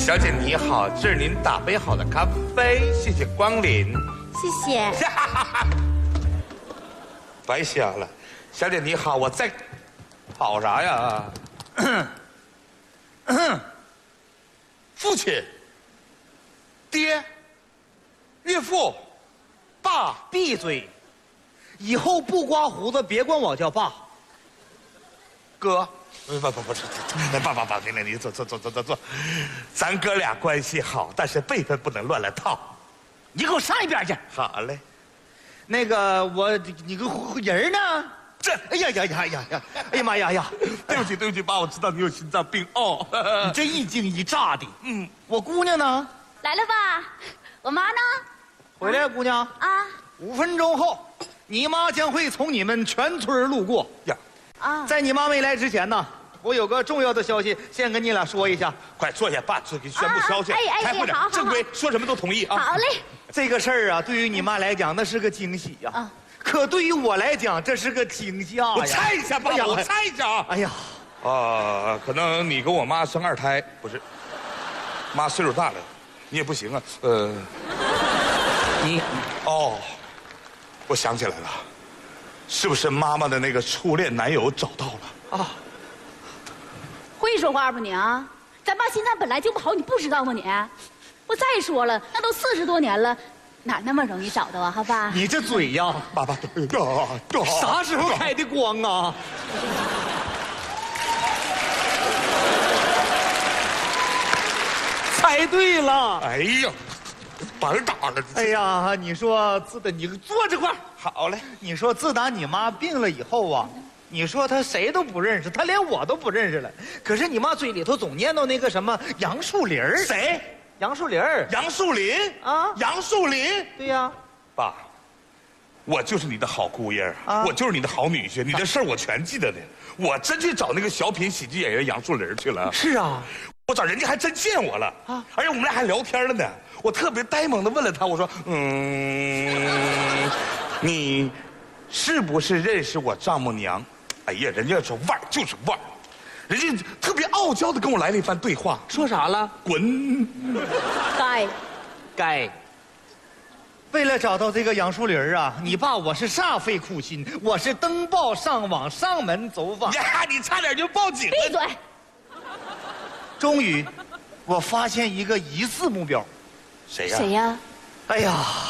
小姐你好，这是您打杯好的咖啡，谢谢光临。 谢谢。 白瞎了，小姐你好，我在跑啥呀？父亲、爹、岳父、爸， 闭嘴！以后不刮胡子别管我叫爸。 哥。不，爸，你坐，咱哥俩关系好，但是辈分不能乱了套。 你给我上一边去！ 好嘞。 那个你个人呢？ 这， 哎呀，哎呀妈呀！ 对不起，爸，我知道你有心脏病哦。 你这一惊一乍的。我姑娘呢？ 来了吧？我妈呢？ 回来了，姑娘。 啊。 5分钟后，你妈将会从你们全村路过呀。 啊。 在你妈没来之前呢，我有个重要的消息，先跟你俩说一下。 快坐下，爸，这个宣布消息。开会好， 正规，说什么都同意啊。 好嘞。 这个事儿啊，对于你妈来讲，那是个惊喜呀。啊。可对于我来讲，这是个惊吓呀！ 我猜一下，爸，我猜一下啊！ 哎呀， 可能你跟我妈生2胎，不是？妈岁数大了，你也不行啊。我想起来了，是不是妈妈的那个初恋男友找到了啊？ 会说话不你啊？咱爸心脏本来就不好，你不知道吗你？我再说了，那都40多年了。哪那么容易找到啊，好吧？ 你这嘴呀， 爸， 啥时候开的光啊？猜对了！ 哎呀，白打了！ 哎呀，你说你坐这块儿好嘞。 你说自打你妈病了以后啊，你说她谁都不认识，她连我都不认识了。可是你妈嘴里头总念叨那个什么杨树林儿。 谁？ 杨树林杨树林啊， 杨树林， 对呀， 爸，我就是你的好姑爷啊，我就是你的好女婿，你的事儿我全记得呢。我真去找那个小品喜剧演员杨树林去了。 是啊， 我找人家还真见我了啊，而且我们俩还聊天了呢。我特别呆萌的问了他，我说，你是不是认识我丈母娘？哎呀，人家说腕儿就是腕儿。人家特别傲娇的跟我来了一番对话， 说啥了？ 滚！ 该。为了找到这个杨树林啊，你爸我是煞费苦心，我是登报上网，上门走访。 呀，你差点就报警了！ 闭嘴！ 终于，我发现一个疑似目标。 谁呀？ 谁呀？ 哎呀，